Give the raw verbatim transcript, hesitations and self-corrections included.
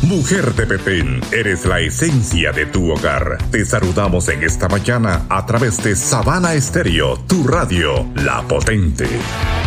Mujer de Petén, eres la esencia de tu hogar. Te saludamos en esta mañana a través de Sabana Estéreo, tu radio, La Potente.